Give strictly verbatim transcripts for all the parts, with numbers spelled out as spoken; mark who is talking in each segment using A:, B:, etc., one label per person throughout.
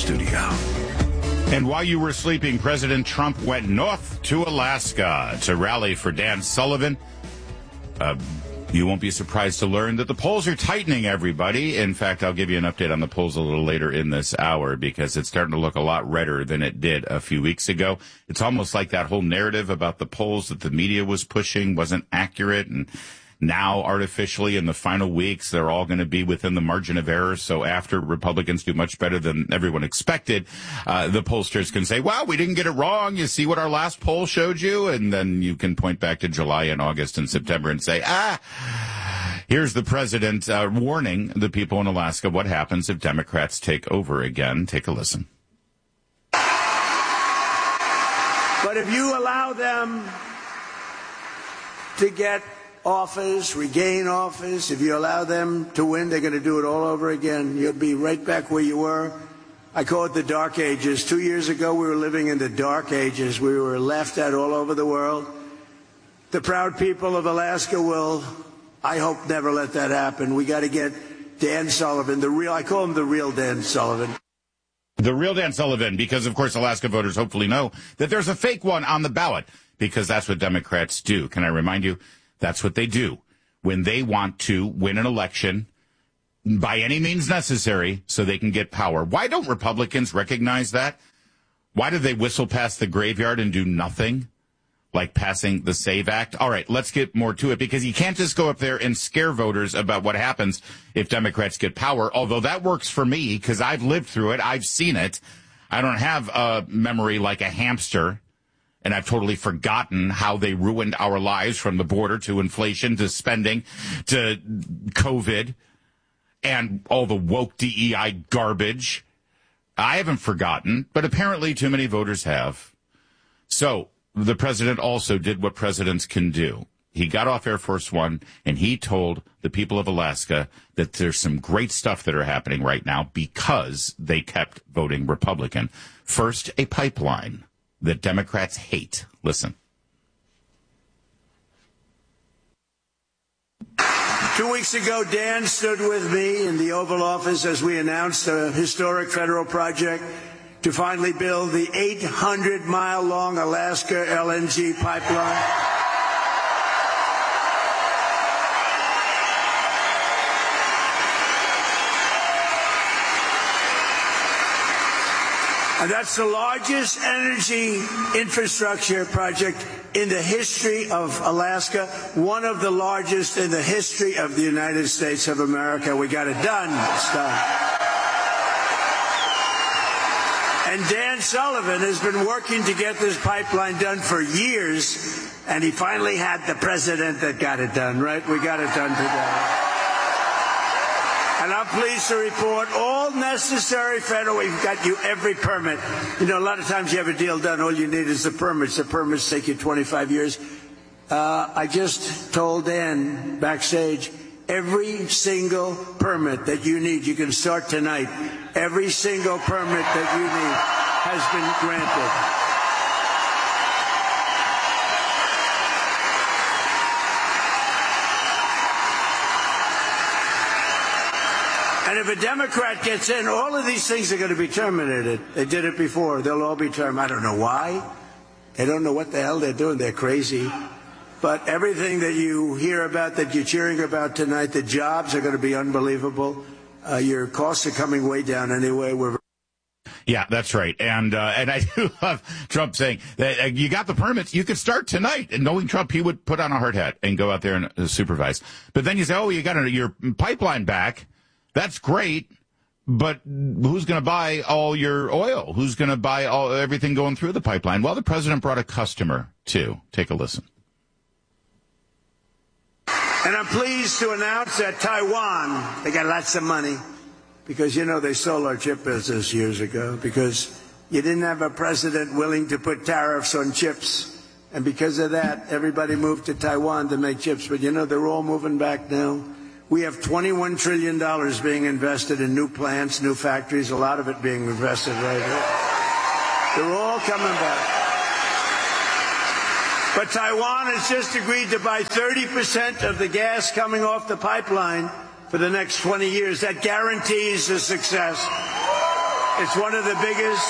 A: studio.
B: And while you were sleeping, President Trump went north to Alaska to rally for Dan Sullivan. Uh, you won't be surprised to learn that the polls are tightening, everybody. In fact, I'll give you an update on the polls a little later in this hour because it's starting to look a lot redder than it did a few weeks ago. It's almost like that whole narrative about the polls that the media was pushing wasn't accurate, and now, artificially, in the final weeks, they're all going to be within the margin of error. So after Republicans do much better than everyone expected, uh, the pollsters can say, wow, we didn't get it wrong. You see what our last poll showed you? And then you can point back to July and August and September and say, ah, here's the president uh, warning the people in Alaska what happens if Democrats take over again. Take a listen.
C: But if you allow them to get office, regain office, if you allow them to win, they're going to do it all over again. You'll be right back where you were. I call it the dark ages. Two years ago, we were living in the dark ages. We were laughed at all over the world. The proud people of Alaska will, I hope, never let that happen. We got to get Dan Sullivan, the real, I call him the real Dan Sullivan.
B: The real Dan Sullivan, because, of course, Alaska voters hopefully know that there's a fake one on the ballot, because that's what Democrats do. Can I remind you? That's what they do when they want to win an election by any means necessary so they can get power. Why don't Republicans recognize that? Why do they whistle past the graveyard and do nothing, like passing the SAVE Act? All right, let's get more to it, because you can't just go up there and scare voters about what happens if Democrats get power, although that works for me because I've lived through it. I've seen it. I don't have a memory like a hamster. And I've totally forgotten how they ruined our lives, from the border to inflation to spending to COVID and all the woke D E I garbage. I haven't forgotten, but apparently too many voters have. So the president also did what presidents can do. He got off Air Force One and he told the people of Alaska that there's some great stuff that are happening right now because they kept voting Republican. First, a pipeline that Democrats hate. Listen.
C: Two weeks ago, Dan stood with me in the Oval Office as we announced a historic federal project to finally build the eight hundred mile long Alaska L N G pipeline. And that's the largest energy infrastructure project in the history of Alaska, one of the largest in the history of the United States of America. We got it done. It's done. And Dan Sullivan has been working to get this pipeline done for years, and he finally had the president that got it done, right? We got it done today. And I'm pleased to report all necessary federal, we've got you every permit. You know, a lot of times you have a deal done, all you need is the permits. The permits take you twenty-five years. Uh, I just told Dan backstage, every single permit that you need, you can start tonight. Every single permit that you need has been granted. And if a Democrat gets in, all of these things are going to be terminated. They did it before. They'll all be terminated. I don't know why. They don't know what the hell they're doing. They're crazy. But everything that you hear about, that you're cheering about tonight, the jobs are going to be unbelievable. Uh, your costs are coming way down anyway. We're
B: Yeah, that's right. And uh, and I do love Trump saying that uh, you got the permits, you could start tonight. And knowing Trump, he would put on a hard hat and go out there and uh, supervise. But then you say, oh, you got your pipeline back. That's great, but who's going to buy all your oil? Who's going to buy all everything going through the pipeline? Well, the president brought a customer, too. Take a listen.
C: And I'm pleased to announce that Taiwan, they got lots of money, because, you know, they stole our chip business years ago, because you didn't have a president willing to put tariffs on chips. And because of that, everybody moved to Taiwan to make chips. But, you know, they're all moving back now. We have twenty-one trillion dollars being invested in new plants, new factories, a lot of it being invested right here. They're all coming back. But Taiwan has just agreed to buy thirty percent of the gas coming off the pipeline for the next twenty years. That guarantees the success. It's one of the biggest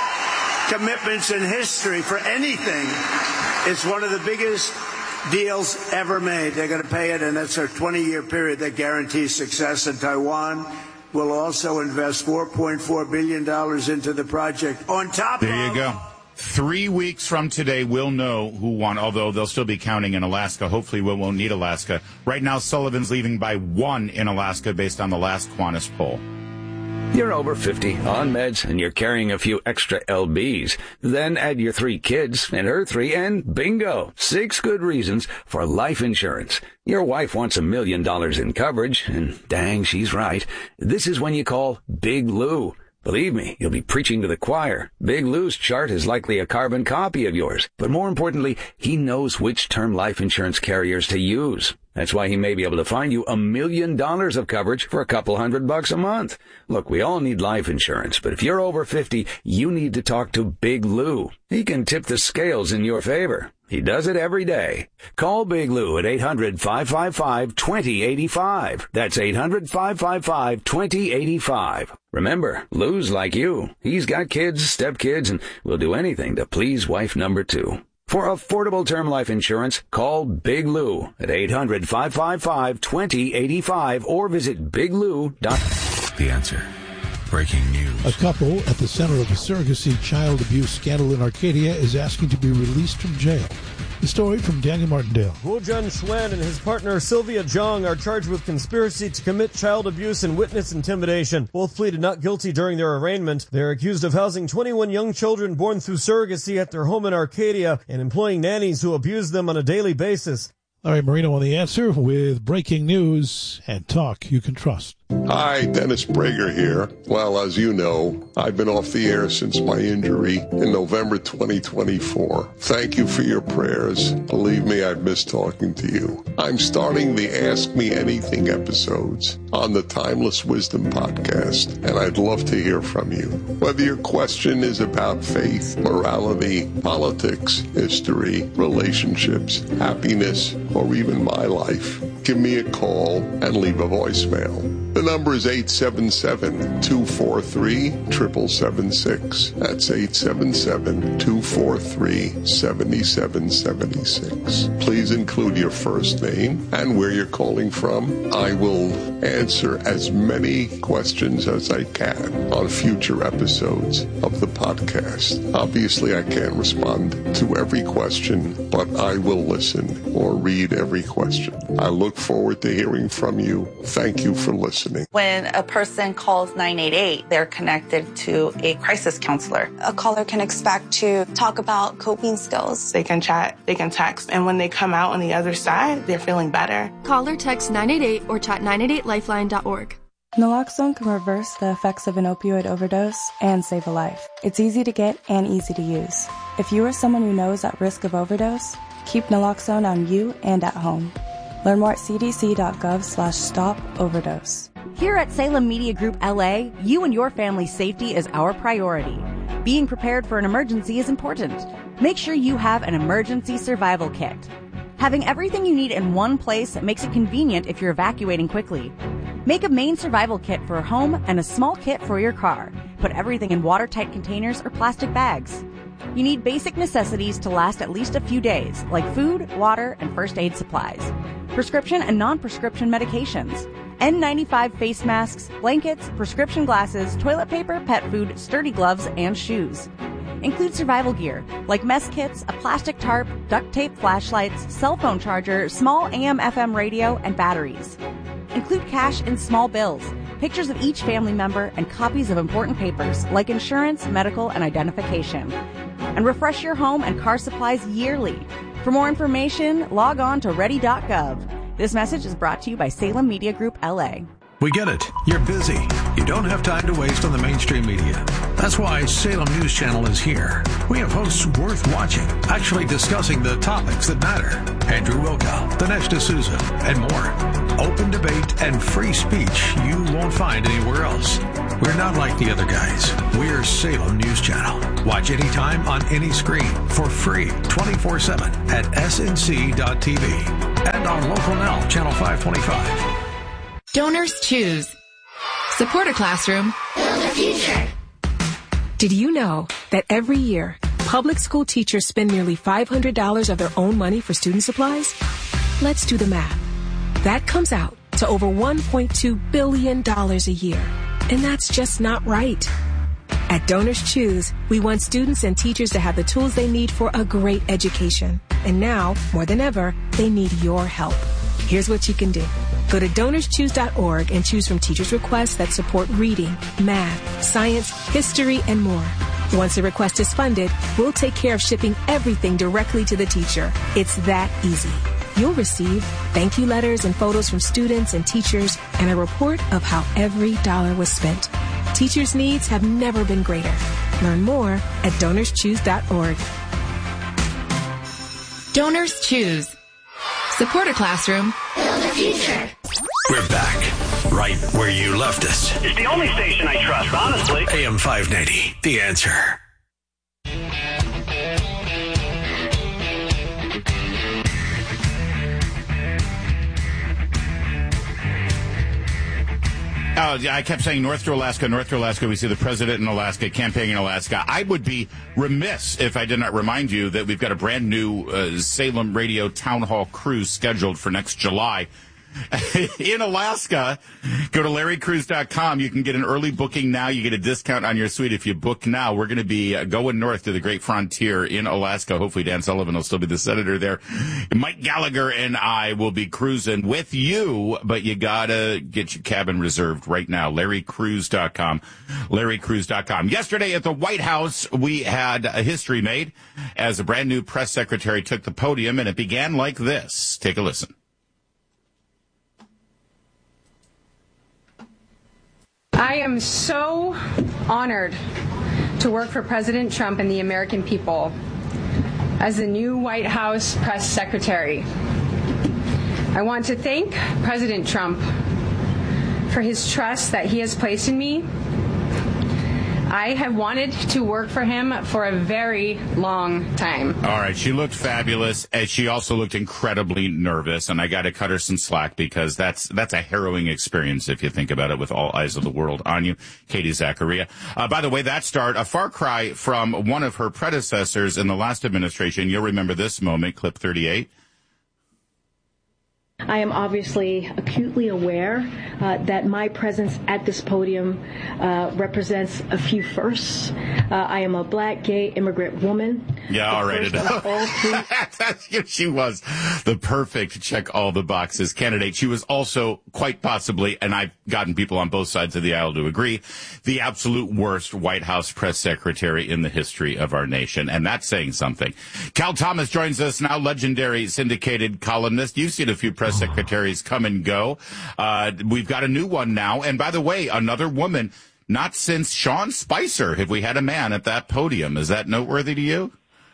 C: commitments in history for anything. It's one of the biggest deals ever made. They're going to pay it, and that's a twenty-year period that guarantees success. And Taiwan will also invest four point four billion dollars into the project. On top
B: there
C: of...
B: There you go. Three weeks from today, we'll know who won, although they'll still be counting in Alaska. Hopefully we won't need Alaska. Right now, Sullivan's leading by one in Alaska based on the last Qantas poll.
A: You're over fifty, on meds, and you're carrying a few extra L Bs. Then add your three kids and her three, and bingo! Six good reasons for life insurance. Your wife wants a million dollars in coverage, and dang, she's right. This is when you call Big Lou. Believe me, you'll be preaching to the choir. Big Lou's chart is likely a carbon copy of yours. But more importantly, he knows which term life insurance carriers to use. That's why he may be able to find you a million dollars of coverage for a couple hundred bucks a month. Look, we all need life insurance, but if you're over fifty, you need to talk to Big Lou. He can tip the scales in your favor. He does it every day. Call Big Lou at eight hundred, five five five, two zero eight five. That's eight hundred, five five five, two zero eight five. Remember, Lou's like you. He's got kids, stepkids, and will do anything to please wife number two. For affordable term life insurance, call Big Lou at eight hundred, five five five, two zero eight five or visit big lou dot com.
D: The Answer. Breaking news.
E: A couple at the center of a surrogacy child abuse scandal in Arcadia is asking to be released from jail. The story from Daniel Martindale.
F: Wu Jun Xuan and his partner Sylvia Zhang are charged with conspiracy to commit child abuse and witness intimidation. Both pleaded not guilty during their arraignment. They're accused of housing twenty-one young children born through surrogacy at their home in Arcadia and employing nannies who abuse them on a daily basis.
E: All right, Marino on The Answer with breaking news and talk you can trust.
G: Hi, Dennis Prager here. Well, as you know, I've been off the air since my injury in November twenty twenty-four. Thank you for your prayers. Believe me, I've missed talking to you. I'm starting the Ask Me Anything episodes on the Timeless Wisdom podcast, and I'd love to hear from you. Whether your question is about faith, morality, politics, history, relationships, happiness, or even my life, give me a call and leave a voicemail. The number is eight seven seven, two four three, seven seven seven six. That's eight seven seven, two four three, seven seven seven six. Please include your first name and where you're calling from. I will answer as many questions as I can on future episodes of the podcast. Obviously, I can't respond to every question, but I will listen or read every question. I look forward to hearing from you. Thank you for listening.
H: When a person calls nine eight eight, they're connected to a crisis counselor.
I: A caller can expect to talk about coping skills.
J: They can chat, they can text, and when they come out on the other side, they're feeling better.
K: Call or text nine eight eight or chat nine eight eight lifeline dot org.
L: Naloxone can reverse the effects of an opioid overdose and save a life. It's easy to get and easy to use. If you or someone you know is at risk of overdose, keep naloxone on you and at home. Learn more at c d c dot gov slash stop overdose.
M: Here at Salem Media Group L A, you and your family's safety is our priority. Being prepared for an emergency is important. Make sure you have an emergency survival kit. Having everything you need in one place makes it convenient if you're evacuating quickly. Make a main survival kit for home and a small kit for your car. Put everything in watertight containers or plastic bags. You need basic necessities to last at least a few days, like food, water, and first aid supplies. Prescription and non-prescription medications. N ninety-five face masks, blankets, prescription glasses, toilet paper, pet food, sturdy gloves, and shoes. Include survival gear, like mess kits, a plastic tarp, duct tape flashlights, cell phone charger, small A M F M radio, and batteries. Include cash and small bills, pictures of each family member, and copies of important papers, like insurance, medical, and identification. And refresh your home and car supplies yearly. For more information, log on to ready dot gov. This message is brought to you by Salem Media Group L A.
D: We get it. You're busy. You don't have time to waste on the mainstream media. That's why Salem News Channel is here. We have hosts worth watching, actually discussing the topics that matter. Andrew Wilkow, Dinesh D'Souza, and more. Open debate and free speech you won't find anywhere else. We're not like the other guys. We're Salem News Channel. Watch anytime on any screen for free twenty-four seven at s n c dot t v and on Local Now, Channel five twenty-five.
N: Donors choose. Support a classroom.
O: Build a future.
N: Did you know that every year, public school teachers spend nearly five hundred dollars of their own money for student supplies? Let's do the math. That comes out to over one point two billion dollars a year. And that's just not right. At Donors Choose, we want students and teachers to have the tools they need for a great education. And now, more than ever, they need your help. Here's what you can do. Go to donors choose dot org and choose from teachers' requests that support reading, math, science, history, and more. Once a request is funded, we'll take care of shipping everything directly to the teacher. It's that easy. You'll receive thank you letters and photos from students and teachers and a report of how every dollar was spent. Teachers' needs have never been greater. Learn more at donors choose dot org.
O: Donors Choose. Support a classroom. Build a future.
D: We're back, right where you left us.
P: It's the only station I trust, honestly.
D: A M five ninety, The Answer.
B: Oh, yeah, I kept saying north to Alaska, north to Alaska. We see the president in Alaska, campaigning in Alaska. I would be remiss if I did not remind you that we've got a brand new uh, Salem Radio Town Hall cruise scheduled for next July. In Alaska, go to larry cruise dot com. You can get an early booking now. You get a discount on your suite if you book now. We're going to be uh, going north to the Great Frontier in Alaska. Hopefully Dan Sullivan will still be the senator there. Mike Gallagher and I will be cruising with you, but you got to get your cabin reserved right now. larry cruise dot com. larry cruise dot com. Yesterday at the White House, we had a history made as a brand new press secretary took the podium, and it began like this. Take a listen.
Q: I am so honored to work for President Trump and the American people as the new White House press secretary. I want to thank President Trump for his trust that he has placed in me. I have wanted to work for him for a very long time.
B: All right. She looked fabulous. And she also looked incredibly nervous. And I got to cut her some slack because that's that's a harrowing experience if you think about it with all eyes of the world on you. Katie Zachariah. Uh, by the way, that start, a far cry from one of her predecessors in the last administration. You'll remember this moment, clip thirty-eight.
R: I am obviously acutely aware uh, that my presence at this podium uh, represents a few firsts. Uh, I am a black, gay, immigrant woman.
B: Yeah, all right. All three- she was the perfect check all the boxes candidate. She was also quite possibly, and I've gotten people on both sides of the aisle to agree, the absolute worst White House press secretary in the history of our nation. And that's saying something. Cal Thomas joins us now, legendary syndicated columnist. You've seen a few press secretaries come and go. Uh, we've got a new one now. And by the way, another woman. Not since Sean Spicer have we had a man at that podium. Is that noteworthy to you?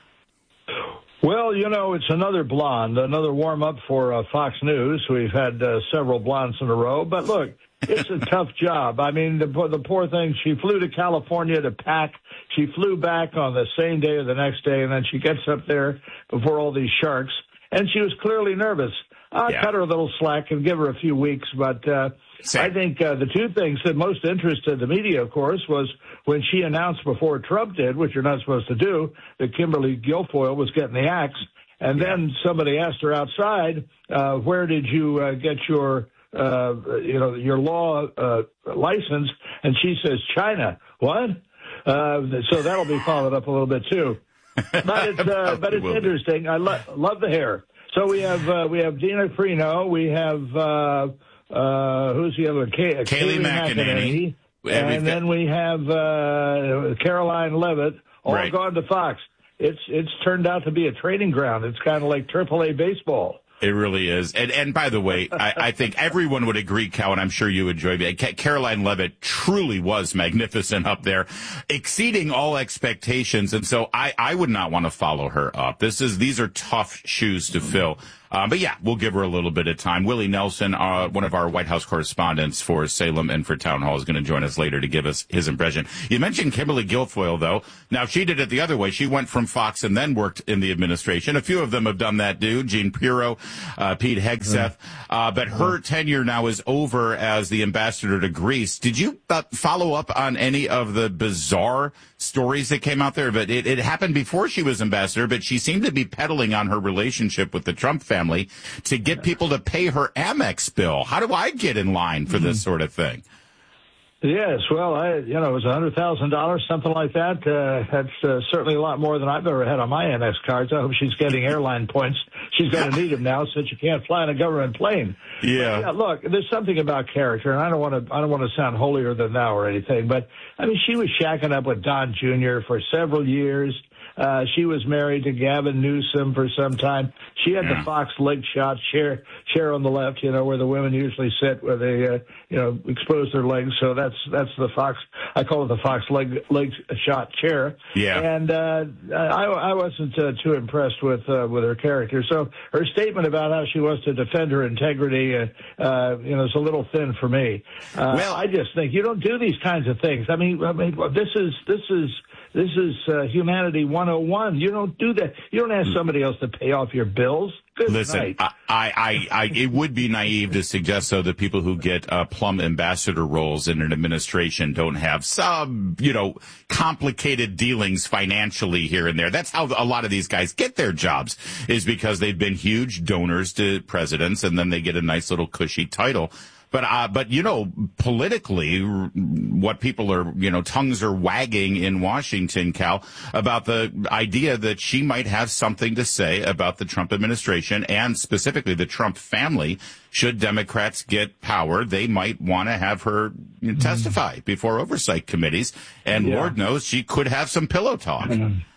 S: Well, you know, it's another blonde, another warm-up for uh, Fox News. We've had uh, several blondes in a row. But look, it's a tough job. I mean, the, the poor thing, she flew to California to pack. She flew back on the same day or the next day, and then she gets up there before all these sharks. And she was clearly nervous. I'll yeah. cut her a little slack and give her a few weeks. But uh, I think uh, the two things that most interested the media, of course, was when she announced before Trump did, which you're not supposed to do, that Kimberly Guilfoyle was getting the axe. And yeah. then somebody asked her outside, uh, where did you uh, get your, uh, you know, your law uh, license? And she says, China. What? Uh, so that'll be followed up a little bit, too. But it's, uh, but it's interesting. I lo- love the hair. So we have uh, we have Dina Freno, we have uh, uh, who's the other? Kay-
B: Kayleigh, Kayleigh McEnany,
S: McEnany. and, and then we have uh, Caroline Levitt, all right. gone to Fox. It's it's turned out to be a training ground. It's kind of like triple A baseball.
B: It really is. And and by the way, I, I think everyone would agree, Cal, and I'm sure you enjoyed it. Caroline Levitt truly was magnificent up there, exceeding all expectations. And so I, I would not want to follow her up. This is, these are tough shoes to fill. Uh, but yeah, we'll give her a little bit of time. Willie Nelson, uh, one of our White House correspondents for Salem and for Town Hall, is going to join us later to give us his impression. You mentioned Kimberly Guilfoyle, though. Now, she did it the other way. She went from Fox and then worked in the administration. A few of them have done that, too. Gene Pirro, uh, Pete Hegseth. Uh, but her tenure now is over as the ambassador to Greece. Did you uh, follow up on any of the bizarre stories that came out there? But it, it happened before she was ambassador, but she seemed to be peddling on her relationship with the Trump family to get people to pay her Amex bill. How do I get in line for this sort of thing?
S: Yes, well, I, you know, it was one hundred thousand dollars, something like that. Uh, that's uh, certainly a lot more than I've ever had on my Amex cards. I hope she's getting airline points. She's going to need them now since you can't fly on a government plane.
B: Yeah.
S: But, yeah. Look, there's something about character, and I don't want to I don't want to sound holier than thou or anything, but, I mean, she was shacking up with Don Junior for several years. Uh, she was married to Gavin Newsom for some time. She had yeah. the Fox leg shot chair, chair on the left, you know, where the women usually sit, where they, uh, you know, expose their legs. So that's that's the Fox. I call it the Fox leg leg shot chair.
B: Yeah.
S: And uh, I, I wasn't uh, too impressed with uh, with her character. So her statement about how she wants to defend her integrity, uh, uh, you know, is a little thin for me. Uh, well, I just think you don't do these kinds of things. I mean, I mean, this is this is. This is uh, humanity one oh one. You don't do that. You don't ask somebody else to pay off your bills. Good
B: Listen,
S: night.
B: I, I, I, it would be naive to suggest, though, that people who get uh, plum ambassador roles in an administration don't have some, you know, complicated dealings financially here and there. That's how a lot of these guys get their jobs, is because they've been huge donors to presidents, and then they get a nice little cushy title. But, uh, but, you know, politically, what people are, you know, tongues are wagging in Washington, Cal, about the idea that she might have something to say about the Trump administration and specifically the Trump family. Should Democrats get power, they might want to have her you know, testify before oversight committees. And yeah. Lord knows she could have some pillow talk.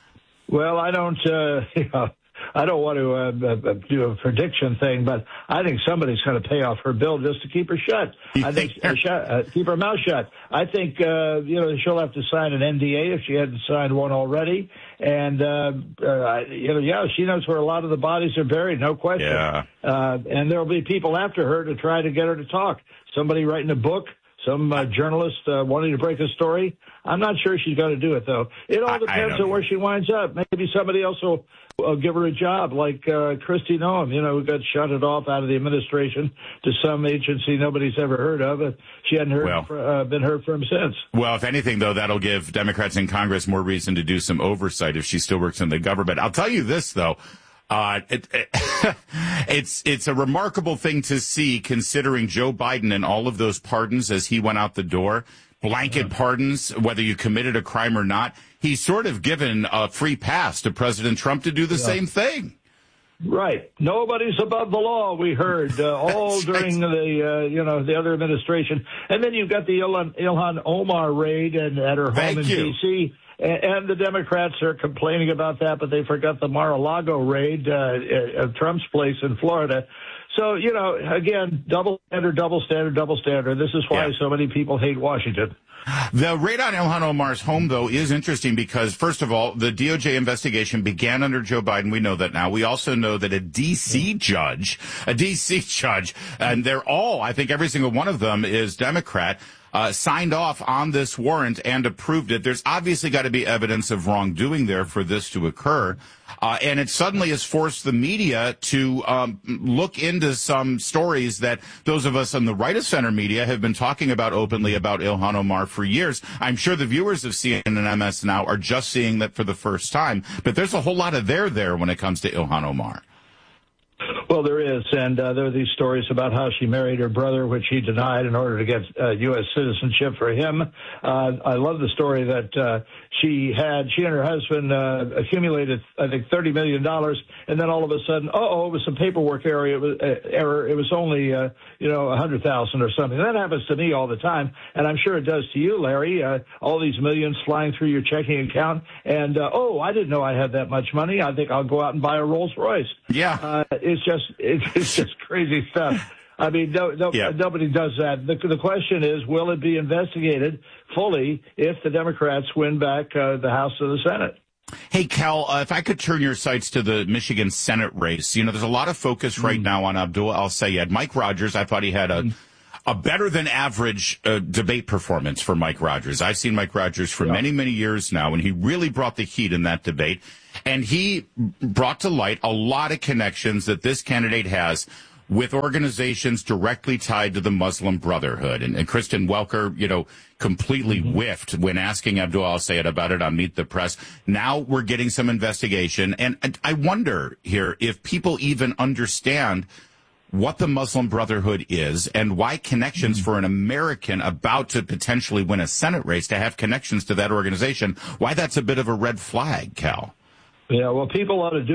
S: Well, I don't, uh, you know. I don't want to uh, uh, do a prediction thing, but I think somebody's going to pay off her bill just to keep her shut.
B: You
S: I think,
B: think
S: uh, shut, uh, keep her mouth shut. I think uh, you know she'll have to sign an N D A if she hadn't signed one already. And uh, uh, you know, yeah, she knows where a lot of the bodies are buried, no question.
B: Yeah.
S: Uh, and there'll be people after her to try to get her to talk. Somebody writing a book. Some uh, journalist uh, wanting to break a story. I'm not sure she's going to do it, though. It all depends on where she winds up. Maybe somebody else will uh, give her a job, like uh, Kristi Noem, you know, who got shutted off out of the administration to some agency nobody's ever heard of. And she hadn't heard
B: well,
S: for, uh, been heard from since.
B: Well, if anything, though, that'll give Democrats in Congress more reason to do some oversight if she still works in the government. I'll tell you this, though. Uh, it, it, it's, it's a remarkable thing to see, considering Joe Biden and all of those pardons as he went out the door, blanket pardons, whether you committed a crime or not. He's sort of given a free pass to President Trump to do the yeah. same thing.
S: Right. Nobody's above the law, we heard, uh, all during the, uh, you know, the other administration. And then you've got the Ilhan, Ilhan Omar raid and at her
B: Thank
S: home in
B: you.
S: D C And the Democrats are complaining about that, but they forgot the Mar-a-Lago raid uh, of Trump's place in Florida. So, you know, again, double standard, double standard, double standard. This is why yeah. so many people hate Washington.
B: The raid on Ilhan Omar's home, though, is interesting because, first of all, the D O J investigation began under Joe Biden. We know that now. We also know that a D C judge, a D C judge, and they're all, I think every single one of them is Democrat, Uh, signed off on this warrant and approved it. There's obviously got to be evidence of wrongdoing there for this to occur. Uh, and it suddenly has forced the media to um, look into some stories that those of us on the right of center media have been talking about openly about Ilhan Omar for years. I'm sure the viewers of C N N and M S now are just seeing that for the first time. But there's a whole lot of there there when it comes to Ilhan Omar.
S: Well, there is, and uh, there are these stories about how she married her brother, which he denied in order to get uh, U S citizenship for him. Uh, I love the story that uh, she had, she and her husband uh, accumulated, I think, thirty million dollars, and then all of a sudden, oh, it was some paperwork error. It was, uh, error. It was only, uh, you know, one hundred thousand dollars or something. That happens to me all the time, and I'm sure it does to you, Larry. Uh, all these millions flying through your checking account, and, uh, oh, I didn't know I had that much money. I think I'll go out and buy a Rolls Royce.
B: Yeah.
S: Uh, it's just, it's just crazy stuff. I mean, no, no, yeah. nobody does that. The, the question is, will it be investigated fully if the Democrats win back uh, the House or the Senate?
B: Hey, Cal, uh, if I could turn your sights to the Michigan Senate race. You know, there's a lot of focus right mm. now on Abdul al-Sayed. Mike Rogers, I thought he had a, mm. a better than average uh, debate performance for Mike Rogers. I've seen Mike Rogers for yeah. many, many years now, and he really brought the heat in that debate. And he brought to light a lot of connections that this candidate has with organizations directly tied to the Muslim Brotherhood. And, and Kristen Welker, you know, completely mm-hmm. whiffed when asking Abdul al-Sayed about it on Meet the Press. Now we're getting some investigation. And I wonder here if people even understand what the Muslim Brotherhood is and why connections mm-hmm. for an American about to potentially win a Senate race to have connections to that organization, why that's a bit of a red flag, Cal.
S: Yeah, well, people ought to do